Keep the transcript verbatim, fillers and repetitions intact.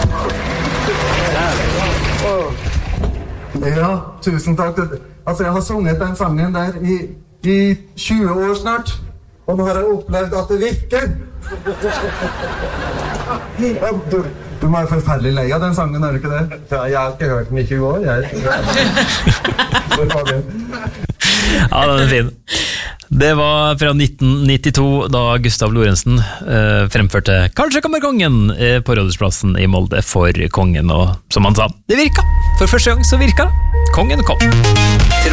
Ja, tusen takk. Altså, jeg har sunget den sangen der i, i tjue år snart, og nå har jeg opplevd at det virker. Du, du må være forferdelig lei av den sangen, er du ikke det? Ja, jeg har ikke hørt den i tjue år, jeg. Ja, den er fin. Det var fra nitten nittito da Gustav Lorentzen eh, fremførte Kanskje kommer kongen eh, på Rådhusplassen i Molde for kongen, og som han sa, det virka. For første gang så virka det. Kongen kom.